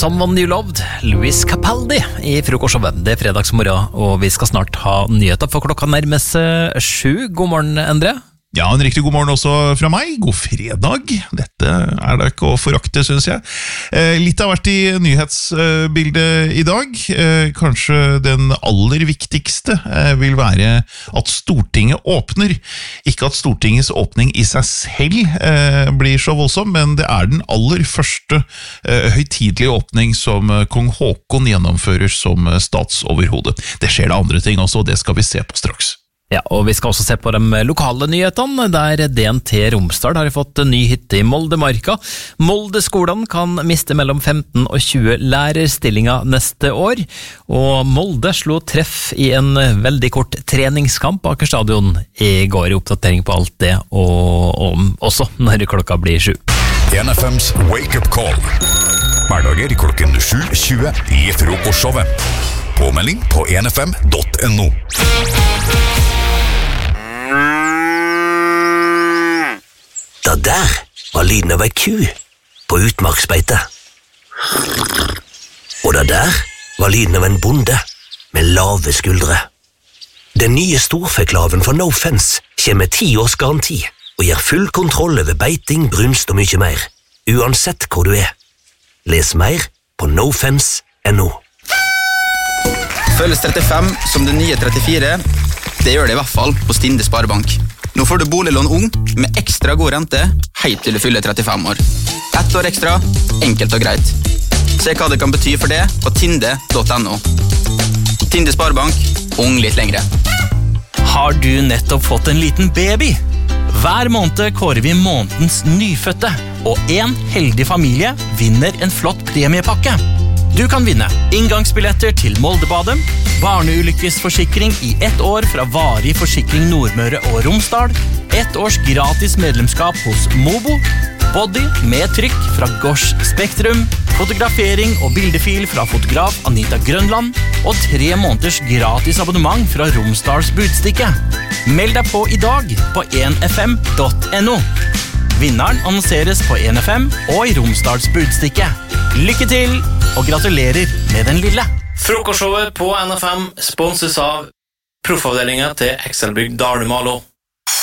Someone You Loved, Louis Capaldi I frokostshowet. Det fredagsmorgen, og vi skal snart ha nyheter, for klokka nærmer seg 7. God morgen, Endre. Ja, en riktig god morgen også fra meg. God fredag. Dette det ikke å forakte, synes jeg. Litt har vært I nyhetsbildet I dag. Kanskje den aller viktigste vil være at Stortinget åpner. Ikke at Stortingets åpning I seg selv blir så voldsom, men det den aller første høytidelige åpning som kong Håkon gjennomfører som statsoverhode. Det skjer det andre ting også, og det skal vi se på straks. Ja, og vi skal også se på de lokale nyhetene, der DNT Romsdal har fått en ny hytte I Moldemarka. Moldeskolen kan miste mellom 15 og 20 lærerstillinger neste år, og Molde slo treff I en veldig kort treningskamp på Aker Stadion I går. Oppdatering på alt det, og også når klokka blir 7. NFMs Wake Up Call. Hverdager klokken 7:20 I frokostshowet. Påmelding på nfm.no. Det der var lyden av ei ku på utmarksbeite. Og det der var lyden av en bonde med lave skuldre. Den nye storfeklaven fra No Fence kommer med 10 års garanti og gir full kontroll over beiting, brunst og mye mer, uansett hvor du Les mer på nofence.no. Føles 35 som det nye 34, det gjør det I hvert fall på Stinde Sparebank. Nå får du boliglån ung med ekstra god rente helt til du fyller 35 år. 1 år ekstra, enkelt og greit. Se hva det kan bety for det på tinde.no. Tinde Sparebank, ung litt lengre. Har du nettopp fått en liten baby? Hver måned kårer vi månedens nyfødte, og en heldig familie vinner en flott premiepakke. Du kan vinne inngangsbilletter til Moldebadet, barneulykkesforsikring I 1 år fra Varig Forsikring Nordmøre og Romsdal, 1 års gratis medlemskap hos Mobo, body med trykk fra Gosh Spektrum, fotografering og bildefil fra fotograf Anita Grønland, og 3 måneders gratis abonnement fra Romsdals Budstikke. Meld deg på I dag på nfm.no. Vinneren annonseres på NFM og I Romsdals Budstikke. Lykke til, og gratulerer med den lille. Frokostshowet på NFM sponses av proffavdelingen til Excelbygg Dalmalo.